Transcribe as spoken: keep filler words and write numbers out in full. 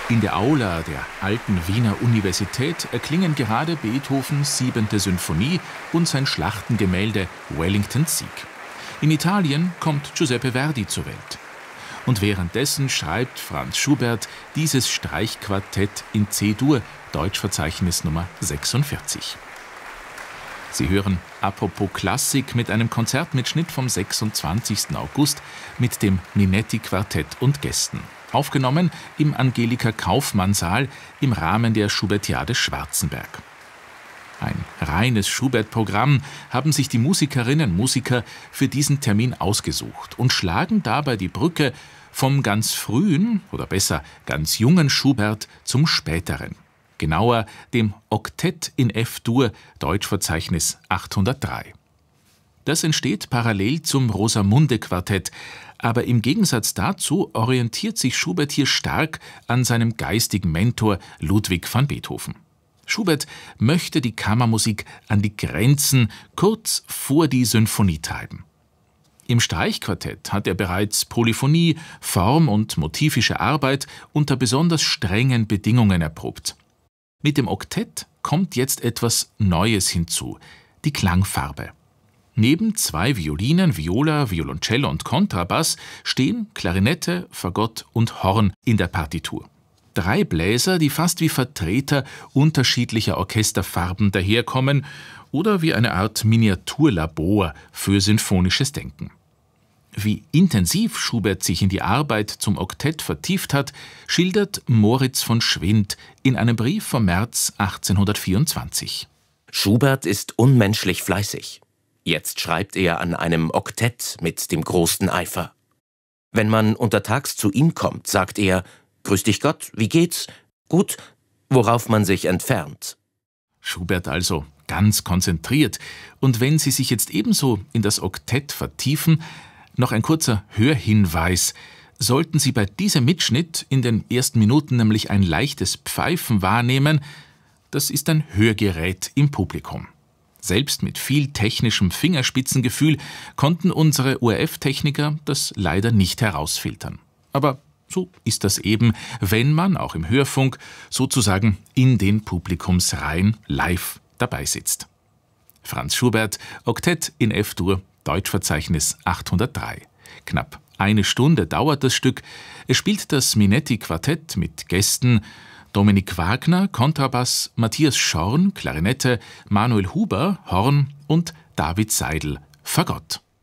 In der Aula der alten Wiener Universität erklingen gerade Beethovens siebente Symphonie und sein Schlachtengemälde Wellingtons Sieg. In Italien kommt Giuseppe Verdi zur Welt. Und währenddessen schreibt Franz Schubert dieses Streichquartett in C-Dur, Deutschverzeichnis Nummer sechsundvierzig. Sie hören Apropos Klassik mit einem Konzertmitschnitt vom sechsundzwanzigsten August mit dem Minetti-Quartett und Gästen. Aufgenommen im Angelika-Kaufmann-Saal im Rahmen der Schubertiade Schwarzenberg. Ein reines Schubert-Programm haben sich die Musikerinnen und Musiker für diesen Termin ausgesucht und schlagen dabei die Brücke vom ganz frühen, oder besser ganz jungen Schubert zum späteren. Genauer dem Oktett in F-Dur, Deutschverzeichnis achthundertdrei. Das entsteht parallel zum Rosamunde-Quartett, aber im Gegensatz dazu orientiert sich Schubert hier stark an seinem geistigen Mentor Ludwig van Beethoven. Schubert möchte die Kammermusik an die Grenzen kurz vor die Sinfonie treiben. Im Streichquartett hat er bereits Polyphonie, Form und motivische Arbeit unter besonders strengen Bedingungen erprobt. Mit dem Oktett kommt jetzt etwas Neues hinzu, die Klangfarbe. Neben zwei Violinen, Viola, Violoncello und Kontrabass stehen Klarinette, Fagott und Horn in der Partitur. Drei Bläser, die fast wie Vertreter unterschiedlicher Orchesterfarben daherkommen oder wie eine Art Miniaturlabor für sinfonisches Denken. Wie intensiv Schubert sich in die Arbeit zum Oktett vertieft hat, schildert Moritz von Schwind in einem Brief vom März achtzehnhundertvierundzwanzig. Schubert ist unmenschlich fleißig. Jetzt schreibt er an einem Oktett mit dem größten Eifer. Wenn man untertags zu ihm kommt, sagt er: »Grüß dich Gott, wie geht's? Gut«, worauf man sich entfernt. Schubert also ganz konzentriert. Und wenn Sie sich jetzt ebenso in das Oktett vertiefen, noch ein kurzer Hörhinweis. Sollten Sie bei diesem Mitschnitt in den ersten Minuten nämlich ein leichtes Pfeifen wahrnehmen, das ist ein Hörgerät im Publikum. Selbst mit viel technischem Fingerspitzengefühl konnten unsere O R F-Techniker das leider nicht herausfiltern. Aber so ist das eben, wenn man auch im Hörfunk sozusagen in den Publikumsreihen live dabei sitzt. Franz Schubert, Oktett in F-Dur, Deutschverzeichnis achthundertdrei. Knapp eine Stunde dauert das Stück. Es spielt das Minetti-Quartett mit Gästen Dominik Wagner, Kontrabass, Matthias Schorn, Klarinette, Manuel Huber, Horn und David Seidel, Fagott.